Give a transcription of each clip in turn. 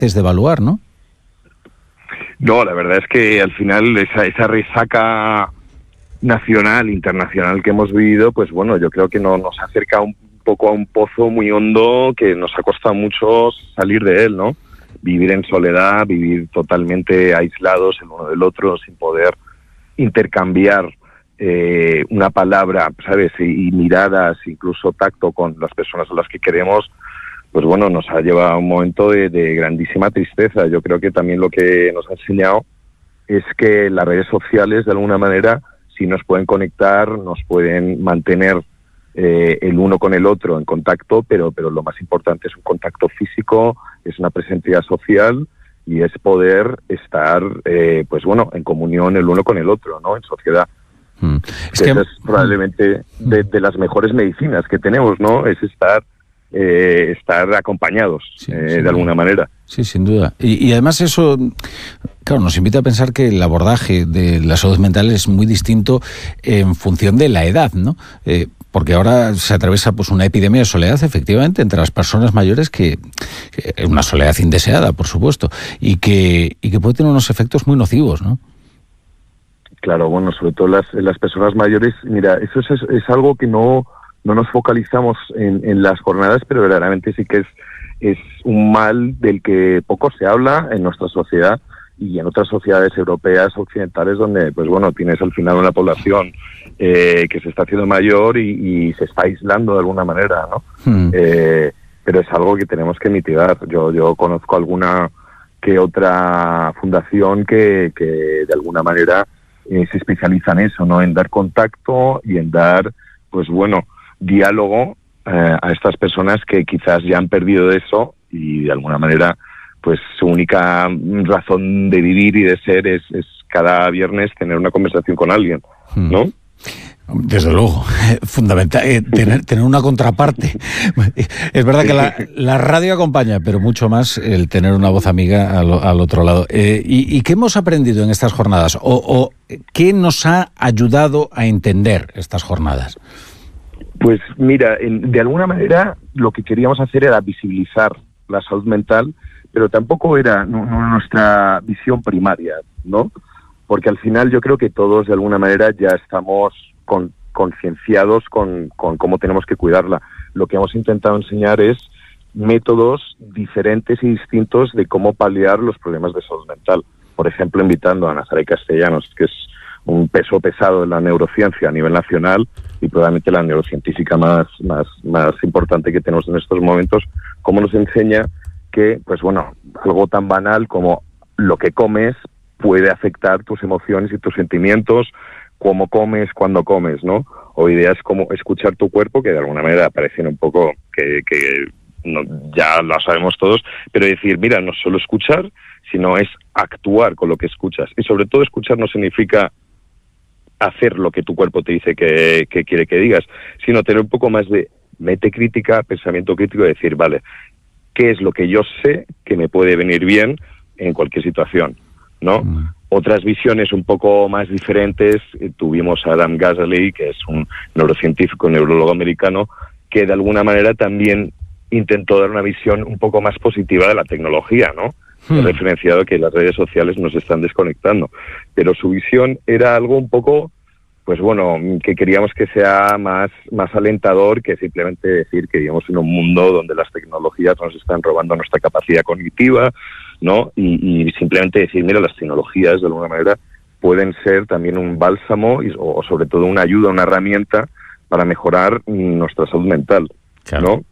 de evaluar, ¿no? No, la verdad es que al final esa resaca nacional, internacional que hemos vivido, pues bueno, yo creo que nos acerca un poco a un pozo muy hondo que nos ha costado mucho salir de él, ¿no? Vivir en soledad, vivir totalmente aislados el uno del otro, sin poder intercambiar una palabra, ¿sabes? Y miradas, incluso tacto con las personas a las que queremos, pues bueno, nos ha llevado a un momento de grandísima tristeza. Yo creo que también lo que nos ha enseñado es que las redes sociales, de alguna manera, sí nos pueden conectar, nos pueden mantener el uno con el otro en contacto, pero lo más importante es un contacto físico, es una presencia social y es poder estar, pues bueno, en comunión el uno con el otro, ¿no? En sociedad. Esa es probablemente de las mejores medicinas que tenemos, ¿no? Es estar acompañados, de alguna manera. Sí, sin duda. Y además eso, claro, nos invita a pensar que el abordaje de la salud mental es muy distinto en función de la edad, ¿no? Porque ahora se atraviesa pues una epidemia de soledad, efectivamente, entre las personas mayores, que es una soledad indeseada, por supuesto, y que puede tener unos efectos muy nocivos, ¿no? Claro, bueno, sobre todo las personas mayores, mira, eso es algo que no nos focalizamos en las jornadas, pero verdaderamente sí que es un mal del que poco se habla en nuestra sociedad y en otras sociedades europeas, occidentales, donde, pues bueno, tienes al final una población que se está haciendo mayor y se está aislando de alguna manera, ¿no? Pero es algo que tenemos que mitigar. Yo conozco alguna que otra fundación que de alguna manera se especializa en eso, ¿no? En dar contacto y en dar, pues bueno, diálogo a estas personas que quizás ya han perdido eso y de alguna manera pues su única razón de vivir y de ser es cada viernes tener una conversación con alguien, ¿no? Desde luego, fundamental, tener una contraparte. Es verdad que la radio acompaña, pero mucho más el tener una voz amiga al otro lado. ¿Y qué hemos aprendido en estas jornadas? ¿O qué nos ha ayudado a entender estas jornadas? Pues mira, de alguna manera lo que queríamos hacer era visibilizar la salud mental, pero tampoco era nuestra visión primaria, ¿no? Porque al final yo creo que todos de alguna manera ya estamos concienciados con cómo tenemos que cuidarla. Lo que hemos intentado enseñar es métodos diferentes y distintos de cómo paliar los problemas de salud mental. Por ejemplo, invitando a Nazaret Castellanos, que es un peso pesado en la neurociencia a nivel nacional y probablemente la neurocientífica más importante que tenemos en estos momentos, cómo nos enseña que, pues bueno, algo tan banal como lo que comes puede afectar tus emociones y tus sentimientos, cómo comes, cuándo comes, ¿no? O ideas como escuchar tu cuerpo, que de alguna manera parecen un poco que no, ya lo sabemos todos, pero decir, mira, no solo escuchar, sino es actuar con lo que escuchas. Y sobre todo escuchar no significa hacer lo que tu cuerpo te dice que quiere que digas, sino tener un poco más de mente crítica, pensamiento crítico, y decir, vale, ¿qué es lo que yo sé que me puede venir bien en cualquier situación, ¿no? Otras visiones un poco más diferentes, tuvimos a Adam Gazzaley, que es un neurocientífico, un neurólogo americano, que de alguna manera también intentó dar una visión un poco más positiva de la tecnología, ¿no? He referenciado que las redes sociales nos están desconectando, pero su visión era algo un poco, pues bueno, que queríamos que sea más alentador que simplemente decir que vivimos en un mundo donde las tecnologías nos están robando nuestra capacidad cognitiva, ¿no? Y simplemente decir, mira, las tecnologías de alguna manera pueden ser también un bálsamo o sobre todo una ayuda, una herramienta para mejorar nuestra salud mental, claro, ¿no?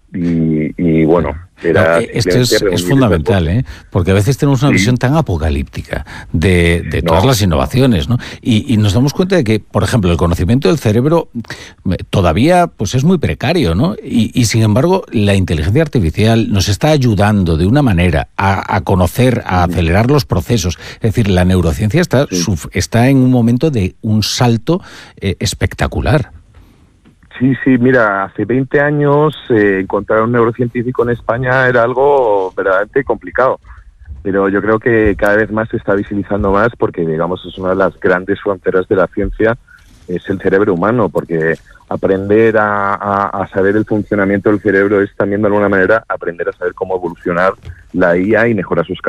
Y bueno, esto es fundamental, porque a veces tenemos una visión tan apocalíptica de todas las innovaciones, ¿no? Y nos damos cuenta de que, por ejemplo, el conocimiento del cerebro todavía pues es muy precario, ¿no? Y sin embargo, la inteligencia artificial nos está ayudando de una manera a conocer, a acelerar los procesos. Es decir, la neurociencia está en un momento de un salto espectacular. Sí, mira, hace 20 años encontrar un neurocientífico en España era algo verdaderamente complicado, pero yo creo que cada vez más se está visibilizando más porque, digamos, es una de las grandes fronteras de la ciencia es el cerebro humano, porque aprender a saber el funcionamiento del cerebro es también de alguna manera aprender a saber cómo evolucionar la IA y mejorar sus